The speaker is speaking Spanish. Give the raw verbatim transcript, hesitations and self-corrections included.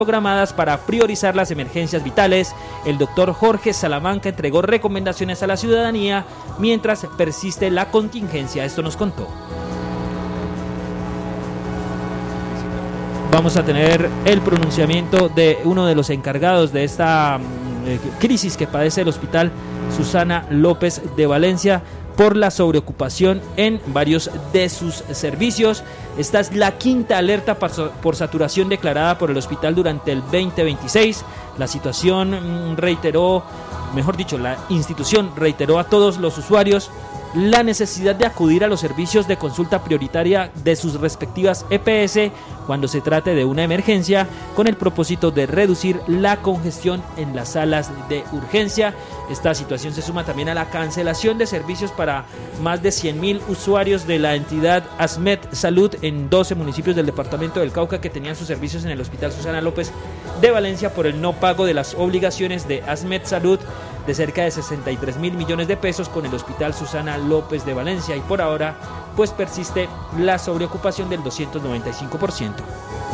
programadas para priorizar las emergencias vitales. El doctor Jorge Salamanca entregó recomendaciones a la ciudadanía mientras persiste la contingencia. Esto nos contó. Vamos a tener el pronunciamiento de uno de los encargados de esta eh, crisis que padece el hospital, Susana López de Valencia, por la sobreocupación en varios de sus servicios. Esta es la quinta alerta por saturación declarada por el hospital durante el veinte veintiséis. La situación reiteró, mejor dicho, la institución reiteró a todos los usuarios la necesidad de acudir a los servicios de consulta prioritaria de sus respectivas E P S cuando se trate de una emergencia, con el propósito de reducir la congestión en las salas de urgencia. Esta situación se suma también a la cancelación de servicios para más de cien mil usuarios de la entidad ASMED Salud en doce municipios del departamento del Cauca que tenían sus servicios en el Hospital Susana López de Valencia por el no pago de las obligaciones de ASMED Salud de cerca de sesenta y tres mil millones de pesos con el Hospital Susana López de Valencia, y por ahora pues persiste la sobreocupación del doscientos noventa y cinco por ciento.